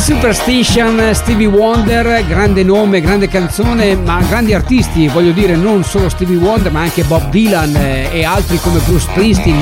Superstition, Stevie Wonder, grande nome, grande canzone, ma grandi artisti, voglio dire, non solo Stevie Wonder ma anche Bob Dylan e altri come Bruce Springsteen.